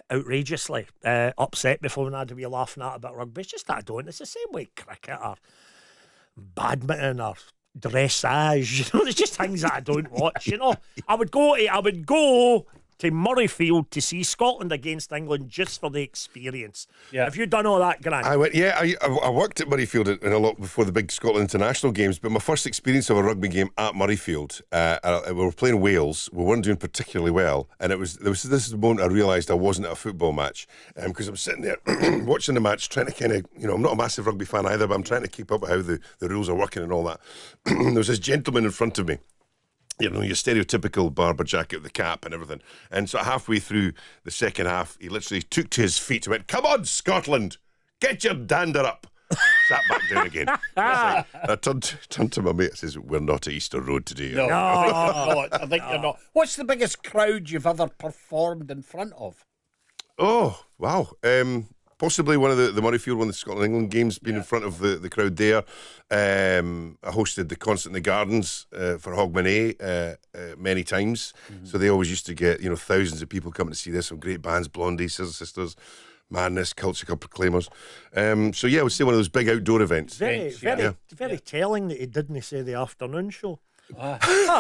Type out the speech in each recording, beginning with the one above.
outrageously upset before when I had to be laughing at about rugby. It's just that I don't. It's the same way cricket or badminton or dressage. You know, there's just things that I don't watch. You know, I would go to Murrayfield to see Scotland against England just for the experience. Yeah. Have you done all that, Grant? I went. Yeah, I worked at Murrayfield in a lot before the big Scotland international games. But my first experience of a rugby game at Murrayfield, we were playing Wales. We weren't doing particularly well, and this is the moment I realised I wasn't at a football match because I'm sitting there watching the match, trying to kind of, I'm not a massive rugby fan either, but I'm trying to keep up with how the rules are working and all that. There was this gentleman in front of me. Your stereotypical barber jacket with the cap and everything. And so halfway through the second half, he literally took to his feet and went, "Come on, Scotland, get your dander up." Sat back down again. I turned to my mate and says, "We're not at Easter Road today." No, I think you're not. What's the biggest crowd you've ever performed in front of? Oh, wow. Possibly one of the Murrayfield one, the Scotland-England games, being in front of the crowd there. I hosted the concert in the Gardens for Hogmanay many times. Mm-hmm. So they always used to get, thousands of people coming to see this. Some great bands, Blondie, Scissor Sisters, Madness, Culture Club Proclaimers. So yeah, I would say one of those big outdoor events. Very telling that he didn't say the afternoon show. You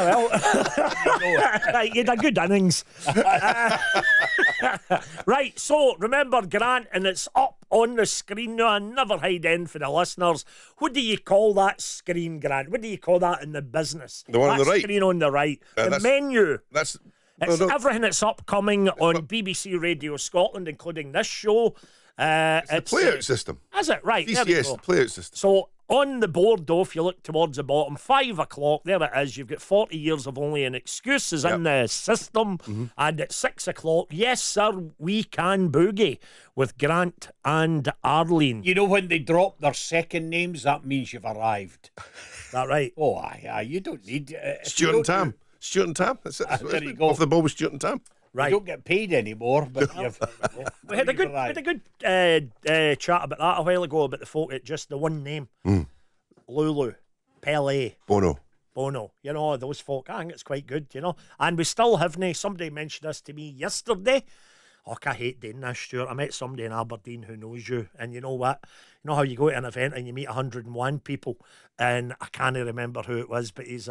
had a good innings. Right, so remember, Grant, and it's up on the screen now. I never hide in for the listeners. What do you call that screen, Grant? What do you call that in the business? The one on the right. Screen on the right. The menu. It's everything that's upcoming on BBC Radio Scotland, including this show. It's the playout system. Is it? Right. VCS, the playout system. So on the board, though, if you look towards the bottom, 5 o'clock, there it is. You've got 40 years of Only an Excuse is in the system. Mm-hmm. And at 6 o'clock, yes, sir, we can boogie with Grant and Arlene. You know, when they drop their second names, that means you've arrived. Is that right? Oh, aye. You don't need... Stuart and Tam. Stuart and Tam. That's it. There you go. Off the ball with Stuart and Tam. Right. You don't get paid anymore, but we had a good chat about that a while ago, about the folk at just the one name. Lulu, Pele, Bono. Those folk. I think it's quite good, And we still haven't. Somebody mentioned this to me yesterday. I hate doing this, Stuart. I met somebody in Aberdeen who knows you, and you know what? You know how you go to an event and you meet 101 people, and I can't remember who it was, but he's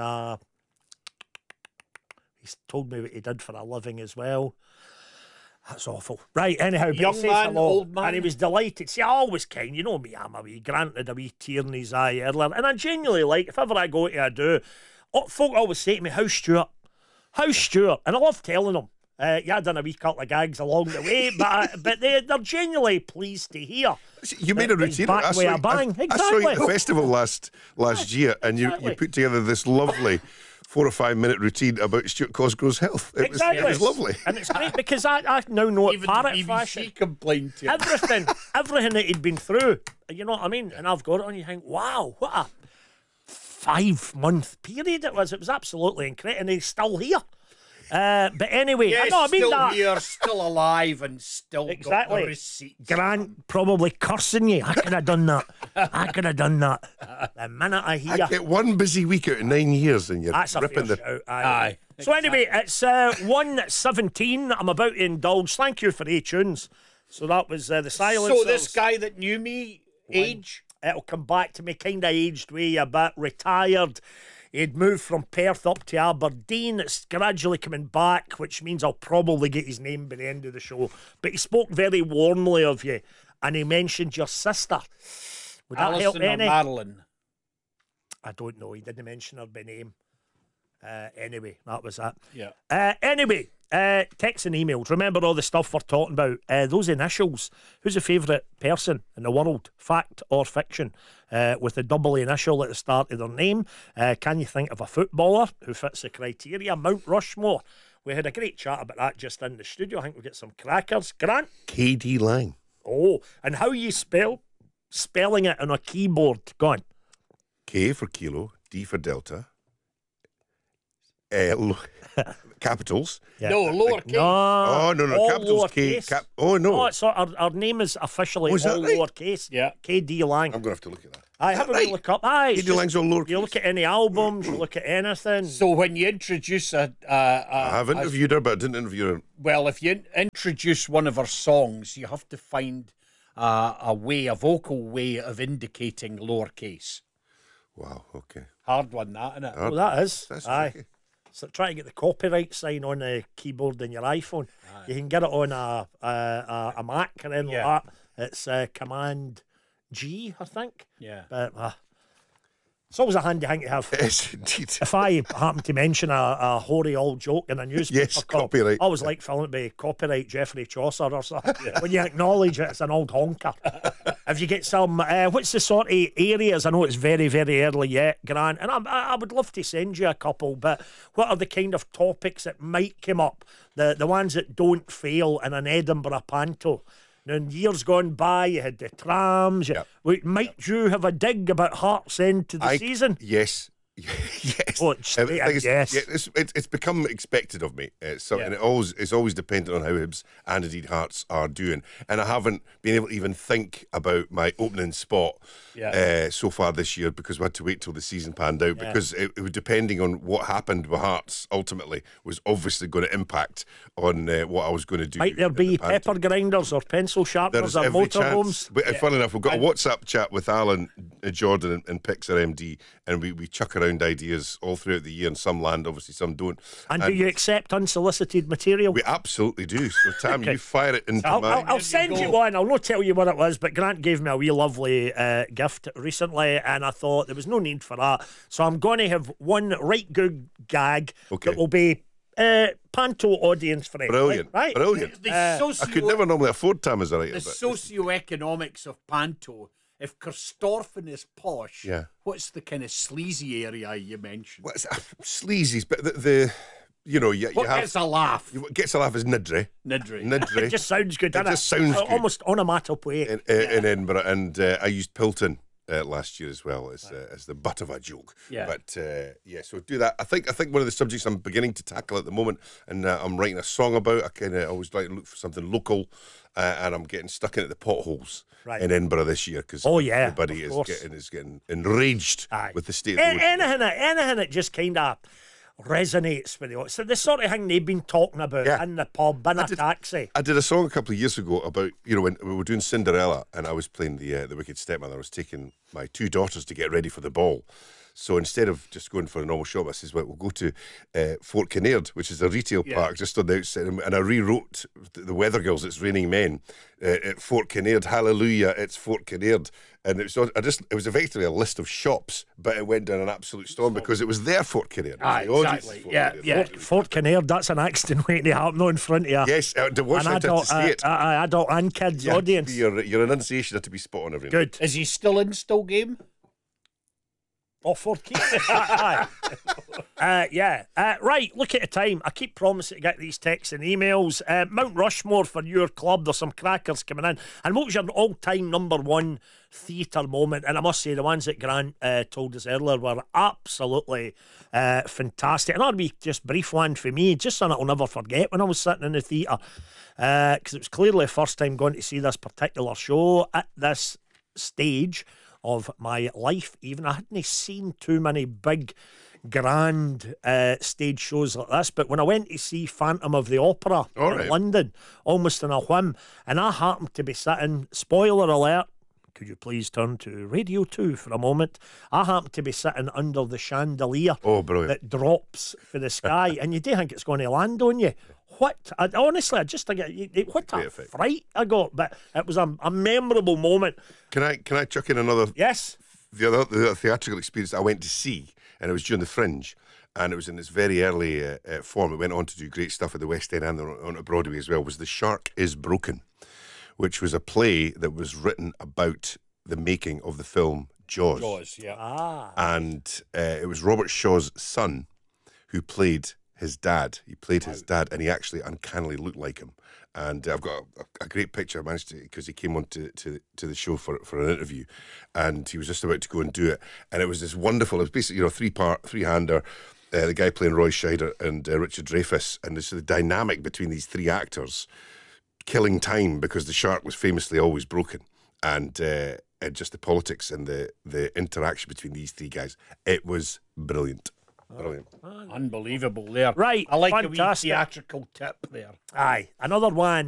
told me what he did for a living as well. That's awful. Right, anyhow. Young man, old man. And he was delighted. See, I always kind, you know me, I'm a wee, granted a wee tear in his eye earlier. And I genuinely like, if ever I go to a do, folk always say to me, how's Stuart? And I love telling them. Yeah, I done a wee couple of gags along the way, but they're genuinely pleased to hear. You made a routine. Back with a bang. Exactly. I saw you at the festival last year, and you put together this lovely 4 or 5 minute routine about Stuart Cosgrove's health. It was lovely. And it's great because I now know even it parrot the BBC fashion. Complained to everything that he'd been through. You know what I mean? And I've got it on, you think, wow, what a 5-month period it was. It was absolutely incredible. And he's still here. But anyway, yes, I mean still that. Here, still alive, and still got the receipts. Grant probably cursing you. I could have done that. The minute I hear. I get one busy week out of 9 years, and you're ripping the. Aye. So anyway, it's 1:17. I'm about to indulge. Thank you for tunes. So that was the silence. So this guy that knew me, age. It'll come back to me, kind of aged way a bit, retired. He'd moved from Perth up to Aberdeen. It's gradually coming back, which means I'll probably get his name by the end of the show. But he spoke very warmly of you, and he mentioned your sister. Would that Alison help or any? Madeline? I don't know. He didn't mention her by name. Anyway, that was that. Yeah. Anyway, texts and emails. Remember all the stuff we're talking about. Those initials. Who's your favourite person in the world? Fact or fiction? With a double initial at the start of their name. Can you think of a footballer who fits the criteria? Mount Rushmore. We had a great chat about that just in the studio. I think we'll get some crackers. Grant? KD Lang. Oh, and how you spelling it on a keyboard. Go on. K for kilo, D for delta. Capitals. Yeah. No, lowercase. No. All capitals. No. Oh, so our name is officially all that right? lowercase. Yeah. KD Lang. I'm going to have to look at that. I have a right? look up. Aye, it's Adrian Lang's all lowercase. you look at any albums, you look at anything. So when you introduce I have interviewed her, but I didn't interview her. well, if you introduce one of her songs, you have to find a vocal way of indicating lowercase. Wow, okay. Hard one, that, isn't it? Oh, that is. That's Aye. tricky. So try to get the copyright sign on the keyboard in your iPhone. You can get it on a Mac or anything Yeah. like that. It's Command G, I think. Yeah. But it's always a handy thing to have. It is indeed. If I happen to mention a hoary old joke in a newspaper, Yes, copyright. I always like filling it by copyright Geoffrey Chaucer or something. When you acknowledge it, it's an old honker. If you get some, what's the sort of areas? I know it's very, very early yet, Grant, and I would love to send you a couple, but what are the kind of topics that might come up? The ones that don't fail in an Edinburgh panto. Now, in years gone by, you had the trams. Yep. Might you have a dig about Hearts End to the season? Yes. Yes. Oh, it's The thing is, yes. yeah, it's become expected of me. And it's always dependent on how Hibs and indeed Hearts are doing. And I haven't been able to even think about my opening spot so far this year because we had to wait till the season panned out because it was depending on what happened with Hearts ultimately was obviously going to impact on what I was going to do. Might there in be the panto. pepper grinders or pencil sharpeners There's or every chance. motorhomes? But funnily enough, we've got a WhatsApp chat with Alan Jordan and Pixar MD, and we chuck around ideas all throughout the year, and some land, obviously, some don't. And do you accept unsolicited material? We absolutely do. So, Tam, you fire it into I'll send you one. I'll not tell you what it was, but Grant gave me a wee lovely gift recently, and I thought there was no need for that. So I'm going to have one right good gag that will be panto audience friendly. Brilliant. Right? Brilliant. I The could never normally afford Tam as a writer. The socioeconomics of panto. If Corstorphine is posh, what's the kind of sleazy area you mentioned? Well, it's sleazy, but the you know, you What have gets a laugh? what gets a laugh is Nidri. Nidri. It just sounds good, doesn't it? just sounds good. Almost onomatopoeic. in Edinburgh, and I used Pilton last year as well as the butt of a joke. Yeah. But so do that. I think one of the subjects I'm beginning to tackle at the moment, and I'm writing a song about. I kind of always like to look for something local, and I'm getting stuck into the potholes in Edinburgh this year because everybody is getting enraged with the state. of the Anything that just kind of resonates with you. So the sort of thing they've been talking about in the pub, in a taxi. I did a song a couple of years ago about, when we were doing Cinderella and I was playing the Wicked Stepmother. I was taking my two daughters to get ready for the ball. So instead of just going for a normal shop, I says, well, we'll go to Fort Kinnaird, which is a retail park just on the outside. And I rewrote the Weather Girls, It's Raining Men, at Fort Kinnaird. Hallelujah, it's Fort Kinnaird. And it was effectively a list of shops, but it went down an absolute storm because it was their Fort Kinnaird. Exactly. Fort Kinnaird, that's an accident waiting to happen in front of you. Yes, to watch An out to see it. adult and kids audience. Your enunciation had to be spot on every night. Good. Is he still in Still Game? Oh, Fort Kinnaird. Right, look at the time. I keep promising to get these texts and emails. Mount Rushmore for your club. There's some crackers coming in. And what was your all-time number one theatre moment? And I must say, the ones that Grant told us earlier were absolutely fantastic. And that'll be just brief one for me. Just something I'll never forget when I was sitting in the theatre. Because it was clearly the first time going to see this particular show at this stage of my life. Even I hadn't seen too many big grand stage shows like this, but when I went to see Phantom of the Opera in London, almost on a whim, and I happened to be sitting, spoiler alert, could you please turn to Radio 2 for a moment? I happened to be sitting under the chandelier that drops for the sky, and you do think it's going to land on you. Honestly, I just think what a fright I got, but it was a memorable moment. Can I chuck in another? Yes. The other theatrical experience that I went to see, and it was during the Fringe, and it was in its very early form. It went on to do great stuff at the West End and on Broadway as well. Was The Shark is Broken, which was a play that was written about the making of the film Jaws. And it was Robert Shaw's son who played his dad. He played his dad, and he actually uncannily looked like him. And I've got a great picture. I managed to, because he came on to the show for an interview, and he was just about to go and do it. And it was this wonderful, it was basically, three-hander, the guy playing Roy Scheider and Richard Dreyfuss, and this the dynamic between these three actors killing time because the shark was famously always broken. And just the politics and the interaction between these three guys. It was brilliant. Brilliant. Unbelievable there. Right, I like a wee fantastic. theatrical tip there. Aye, another one.